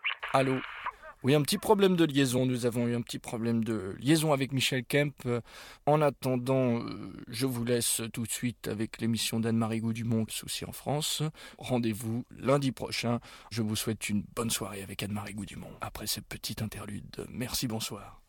Allô? Oui, un petit problème de liaison. Nous avons eu un petit problème de liaison avec Michel Kemp. En attendant, je vous laisse tout de suite avec l'émission d'Anne-Marie Gaudumont, Souci en France. Rendez-vous lundi prochain. Je vous souhaite une bonne soirée avec Anne-Marie Gaudumont après cette petite interlude. Merci, bonsoir.